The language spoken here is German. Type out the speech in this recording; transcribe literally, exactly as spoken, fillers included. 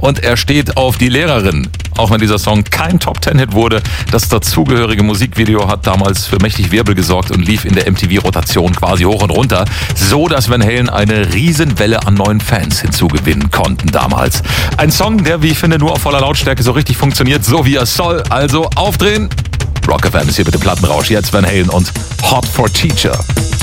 und er steht auf die Lehrerin. Auch wenn dieser Song kein Top-Ten-Hit wurde, das dazugehörige Musikvideo hat damals für mächtig Wirbel gesorgt und lief in der M T V-Rotation quasi hoch und runter, so dass Van Halen eine Riesenwelle an neuen Fans hinzugewinnen konnten damals. Ein Song, der, wie ich finde, nur auf voller Lautstärke so richtig funktioniert, so wie er soll. Also aufdrehen. Rock F M ist hier mit dem Plattenrausch. Jetzt Van Halen und Hot for Teacher.